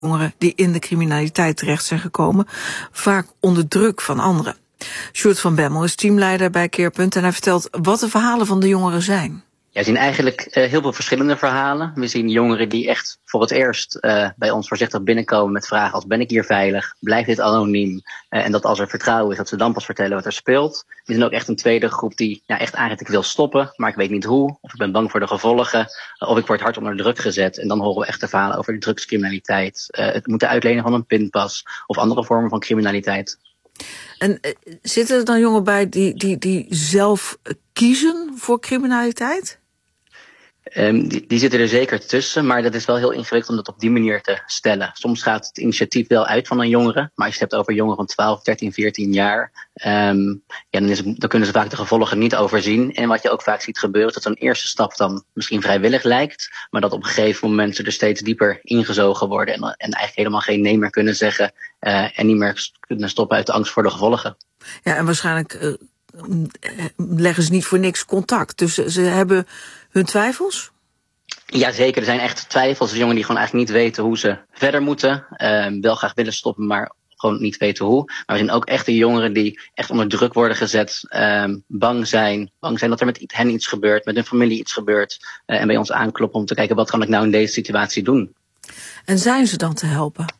jongeren die in de criminaliteit terecht zijn gekomen, vaak onder druk van anderen. Sjoerd van Bemmel is teamleider bij Keerpunt en hij vertelt wat de verhalen van de jongeren zijn. Ja, we zien eigenlijk heel veel verschillende verhalen. We zien jongeren die echt voor het eerst bij ons voorzichtig binnenkomen met vragen als: ben ik hier veilig? Blijft dit anoniem? En dat als er vertrouwen is, dat ze dan pas vertellen wat er speelt. We zien ook echt een tweede groep die echt aangeeft: ik wil stoppen, maar ik weet niet hoe. Of ik ben bang voor de gevolgen. Of ik word hard onder druk gezet. En dan horen we echt de verhalen over de drugscriminaliteit. Het moeten uitlenen van een pinpas of andere vormen van criminaliteit. En zitten er dan jongeren bij die zelf kiezen voor criminaliteit? Die zitten er zeker tussen, maar dat is wel heel ingewikkeld om dat op die manier te stellen. Soms gaat het initiatief wel uit van een jongere, maar als je het hebt over jongeren van 12, 13, 14 jaar, dan kunnen ze vaak de gevolgen niet overzien. En wat je ook vaak ziet gebeuren, is dat zo'n eerste stap dan misschien vrijwillig lijkt, maar dat op een gegeven moment ze er steeds dieper ingezogen worden en eigenlijk helemaal geen nee meer kunnen zeggen en niet meer kunnen stoppen uit de angst voor de gevolgen. Ja, en waarschijnlijk leggen ze niet voor niks contact. Dus ze hebben hun twijfels? Ja, zeker. Er zijn echt twijfels. Er jongeren die gewoon eigenlijk niet weten hoe ze verder moeten. Wel graag willen stoppen, maar gewoon niet weten hoe. Maar we zien ook echt de jongeren die echt onder druk worden gezet. Bang zijn dat er met hen iets gebeurt, met hun familie iets gebeurt. En bij ons aankloppen om te kijken: wat kan ik nou in deze situatie doen? En zijn ze dan te helpen?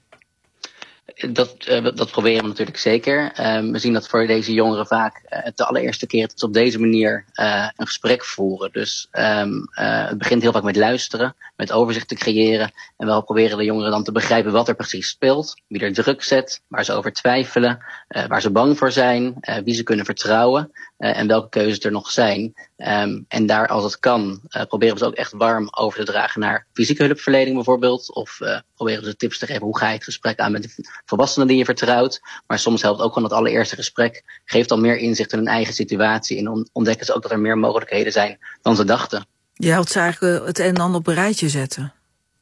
Dat proberen we natuurlijk zeker. We zien dat voor deze jongeren vaak de allereerste keer dat ze op deze manier een gesprek voeren. Dus het begint heel vaak met luisteren, met overzicht te creëren. En wel proberen de jongeren dan te begrijpen wat er precies speelt, wie er druk zet, waar ze over twijfelen, waar ze bang voor zijn, wie ze kunnen vertrouwen en welke keuzes er nog zijn. En daar, als het kan, proberen we ze ook echt warm over te dragen naar fysieke hulpverlening bijvoorbeeld. Of proberen we ze tips te geven: hoe ga je het gesprek aan met de volwassenen die je vertrouwt. Maar soms helpt ook gewoon het allereerste gesprek. Geeft al meer inzicht in hun eigen situatie. En ontdekken ze ook dat er meer mogelijkheden zijn dan ze dachten. Je helpt ze eigenlijk het een en ander op een rijtje zetten.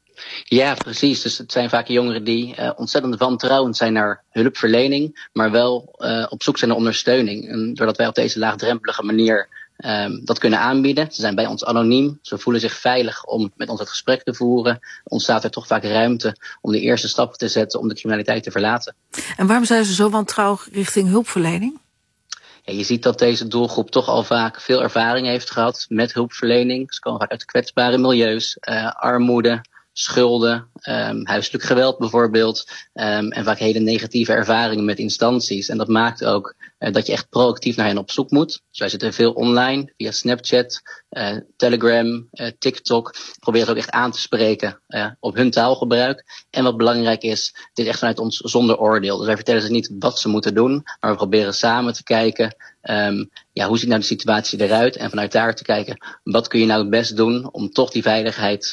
Ja, precies. Dus het zijn vaak jongeren die ontzettend wantrouwend zijn naar hulpverlening, maar wel op zoek zijn naar ondersteuning. En doordat wij op deze laagdrempelige manier dat kunnen aanbieden. Ze zijn bij ons anoniem. Ze voelen zich veilig om met ons het gesprek te voeren. Ontstaat er toch vaak ruimte om de eerste stappen te zetten om de criminaliteit te verlaten. En waarom zijn ze zo wantrouwig richting hulpverlening? Ja, je ziet dat deze doelgroep toch al vaak veel ervaring heeft gehad met hulpverlening. Ze komen vaak uit kwetsbare milieus, armoede, schulden, huiselijk geweld bijvoorbeeld. En vaak hele negatieve ervaringen met instanties. En dat maakt ook dat je echt proactief naar hen op zoek moet. Dus wij zitten veel online, via Snapchat, Telegram, TikTok. Proberen ze ook echt aan te spreken op hun taalgebruik. En wat belangrijk is, dit is echt vanuit ons zonder oordeel. Dus wij vertellen ze niet wat ze moeten doen, maar we proberen samen te kijken: hoe ziet nou de situatie eruit? En vanuit daar te kijken: wat kun je nou het best doen om toch die veiligheid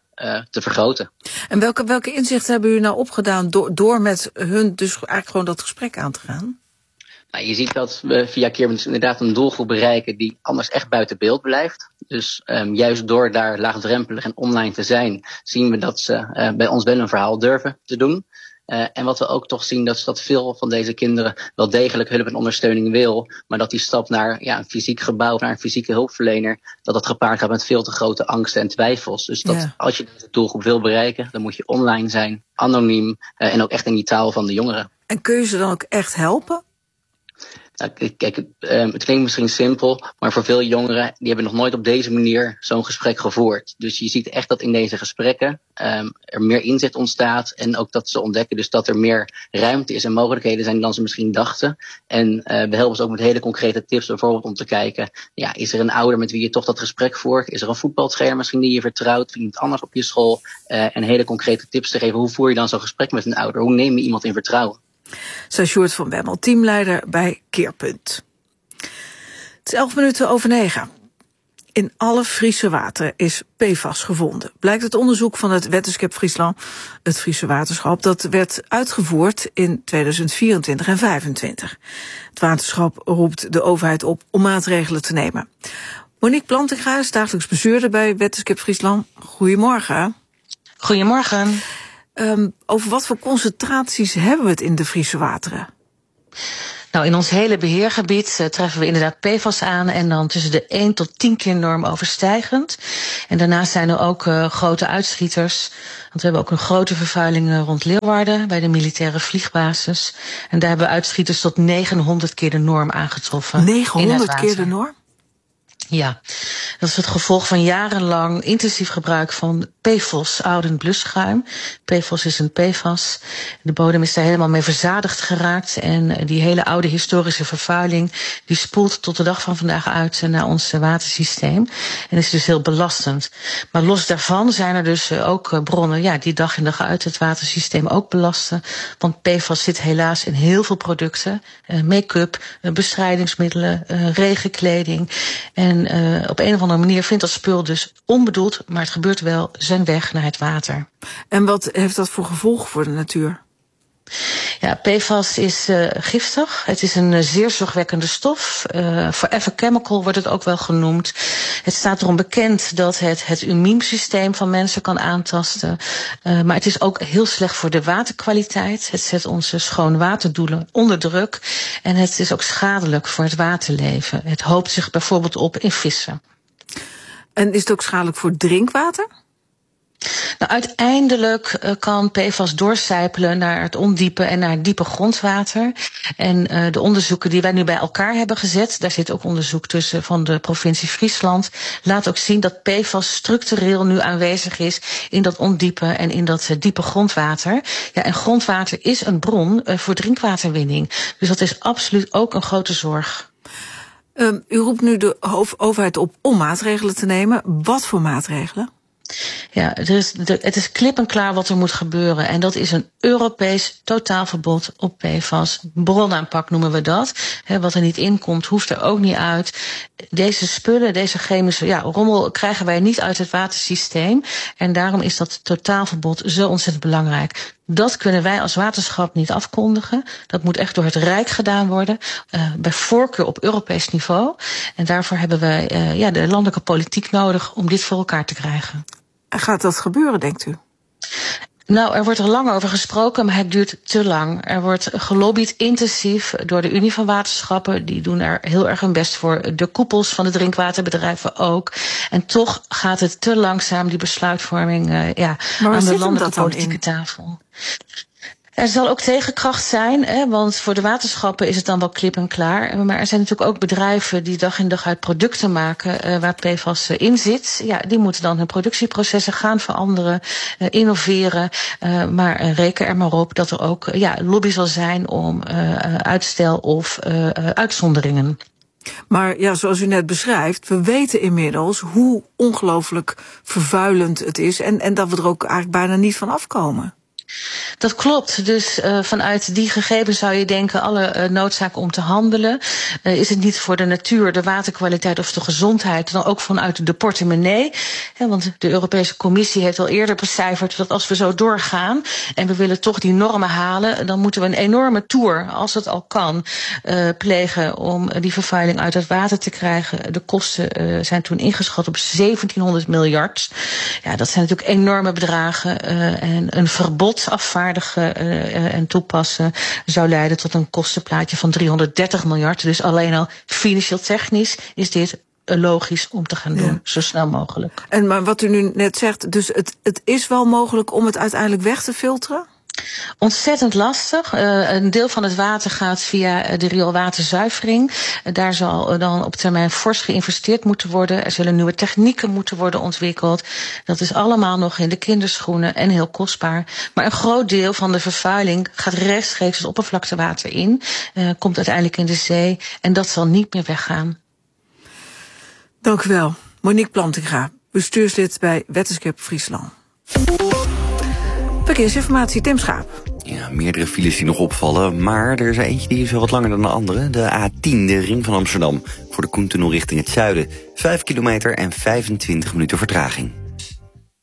te vergroten. En welke inzichten hebben jullie nou opgedaan door met hun dus eigenlijk gewoon dat gesprek aan te gaan? Nou, je ziet dat we via Keerpunt inderdaad een doelgroep bereiken die anders echt buiten beeld blijft. Dus juist door daar laagdrempelig en online te zijn, zien we dat ze bij ons wel een verhaal durven te doen. En wat we ook toch zien, dat veel van deze kinderen wel degelijk hulp en ondersteuning wil, maar dat die stap naar een fysiek gebouw, naar een fysieke hulpverlener, dat gepaard gaat met veel te grote angsten en twijfels. Dus als je deze doelgroep wil bereiken, dan moet je online zijn, anoniem en ook echt in die taal van de jongeren. En kun je ze dan ook echt helpen? Kijk, het klinkt misschien simpel, maar voor veel jongeren die hebben nog nooit op deze manier zo'n gesprek gevoerd. Dus je ziet echt dat in deze gesprekken er meer inzicht ontstaat en ook dat ze ontdekken dus dat er meer ruimte is en mogelijkheden zijn dan ze misschien dachten. En we helpen ze ook met hele concrete tips, bijvoorbeeld om te kijken: is er een ouder met wie je toch dat gesprek voert? Is er een voetbaltrainer misschien die je vertrouwt? Iemand anders op je school? En hele concrete tips te geven: hoe voer je dan zo'n gesprek met een ouder? Hoe neem je iemand in vertrouwen? Zei Sjoerd van Bemmel, teamleider bij Keerpunt. Het is 9:11. In alle Friese wateren is PFAS gevonden. Blijkt het onderzoek van het Wetenschap Friesland, het Friese waterschap, dat werd uitgevoerd in 2024 en 2025. Het waterschap roept de overheid op om maatregelen te nemen. Monique Plantinga is dagelijks bestuurder bij Wetenschap Friesland. Goedemorgen. Goedemorgen. Over wat voor concentraties hebben we het in de Friese wateren? Nou, in ons hele beheergebied treffen we inderdaad PFAS aan en dan tussen de 1 tot 10 keer norm overstijgend. En daarnaast zijn er ook grote uitschieters. Want we hebben ook een grote vervuiling rond Leeuwarden bij de militaire vliegbasis. En daar hebben we uitschieters tot 900 keer de norm aangetroffen. 900 keer de norm? Ja, dat is het gevolg van jarenlang intensief gebruik van PFOS, oudend blusschuim. PFOS is een PFAS. De bodem is daar helemaal mee verzadigd geraakt. En die hele oude historische vervuiling, die spoelt tot de dag van vandaag uit naar ons watersysteem. En is dus heel belastend. Maar los daarvan zijn er dus ook bronnen die dag in dag uit het watersysteem ook belasten. Want PFAS zit helaas in heel veel producten. Make-up, bestrijdingsmiddelen, regenkleding. En op een of andere manier vindt dat spul dus onbedoeld, maar het gebeurt wel, zijn weg naar het water. En wat heeft dat voor gevolgen voor de natuur? Ja, PFAS is giftig. Het is een zeer zorgwekkende stof. Forever chemical wordt het ook wel genoemd. Het staat erom bekend dat het immuunsysteem van mensen kan aantasten. Maar het is ook heel slecht voor de waterkwaliteit. Het zet onze schoon waterdoelen onder druk. En het is ook schadelijk voor het waterleven. Het hoopt zich bijvoorbeeld op in vissen. En is het ook schadelijk voor drinkwater? Nou, uiteindelijk kan PFAS doorcijpelen naar het ondiepe en naar het diepe grondwater. En de onderzoeken die wij nu bij elkaar hebben gezet, daar zit ook onderzoek tussen van de provincie Friesland, laat ook zien dat PFAS structureel nu aanwezig is in dat ondiepe en in dat diepe grondwater. Ja, en grondwater is een bron voor drinkwaterwinning. Dus dat is absoluut ook een grote zorg. U roept nu de overheid op om maatregelen te nemen. Wat voor maatregelen? Ja, het is klip en klaar wat er moet gebeuren. En dat is een Europees totaalverbod op PFAS. Bronaanpak noemen we dat. Wat er niet in komt, hoeft er ook niet uit. Deze spullen, deze chemische rommel krijgen wij niet uit het watersysteem. En daarom is dat totaalverbod zo ontzettend belangrijk. Dat kunnen wij als waterschap niet afkondigen. Dat moet echt door het Rijk gedaan worden. Bij voorkeur op Europees niveau. En daarvoor hebben wij de landelijke politiek nodig om dit voor elkaar te krijgen. Gaat dat gebeuren, denkt u? Nou, er wordt er lang over gesproken, maar het duurt te lang. Er wordt gelobbyd intensief door de Unie van Waterschappen. Die doen er heel erg hun best voor. De koepels van de drinkwaterbedrijven ook. En toch gaat het te langzaam, die besluitvorming, aan de landelijke politieke tafel. Er zal ook tegenkracht zijn, want voor de waterschappen is het dan wel klip en klaar. Maar er zijn natuurlijk ook bedrijven die dag in dag uit producten maken waar PFAS in zit. Ja, die moeten dan hun productieprocessen gaan veranderen, innoveren. Maar reken er maar op dat er ook lobby zal zijn om uitstel of uitzonderingen. Maar ja, zoals u net beschrijft, we weten inmiddels hoe ongelooflijk vervuilend het is en dat we er ook eigenlijk bijna niet van afkomen. Dat klopt. Dus vanuit die gegevens zou je denken alle noodzaak om te handelen. Is het niet voor de natuur, de waterkwaliteit of de gezondheid, dan ook vanuit de portemonnee? Want de Europese Commissie heeft al eerder becijferd dat als we zo doorgaan en we willen toch die normen halen, dan moeten we een enorme tour, als het al kan, plegen om die vervuiling uit het water te krijgen. De kosten zijn toen ingeschat op 1700 miljard. Ja, dat zijn natuurlijk enorme bedragen en een verbod afvaardigen en toepassen zou leiden tot een kostenplaatje van 330 miljard. Dus alleen al financieel technisch is dit logisch om te gaan doen, zo snel mogelijk. Maar wat u nu net zegt, dus het is wel mogelijk om het uiteindelijk weg te filteren? Ontzettend lastig. Een deel van het water gaat via de rioolwaterzuivering. Daar zal dan op termijn fors geïnvesteerd moeten worden. Er zullen nieuwe technieken moeten worden ontwikkeld. Dat is allemaal nog in de kinderschoenen en heel kostbaar. Maar een groot deel van de vervuiling gaat rechtstreeks het oppervlaktewater in. Komt uiteindelijk in de zee. En dat zal niet meer weggaan. Dank u wel. Monique Plantinga, bestuurslid bij Wetenschap Friesland. Verkeersinformatie, Tim Schaap. Ja, meerdere files die nog opvallen, maar er is eentje die is wel wat langer dan de andere. De A10, de ring van Amsterdam, voor de Koentunnel richting het zuiden. 5 kilometer en 25 minuten vertraging.